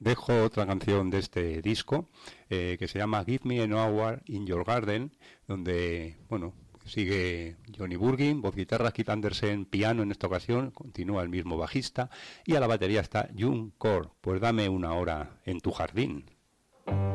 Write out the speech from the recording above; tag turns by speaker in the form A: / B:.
A: dejo otra canción de este disco que se llama Give Me an Hour in Your Garden, donde, bueno, sigue Johnny Burgin, voz guitarra, Keith Anderson, piano en esta ocasión, continúa el mismo bajista, y a la batería está June Core. Pues dame una hora en tu jardín.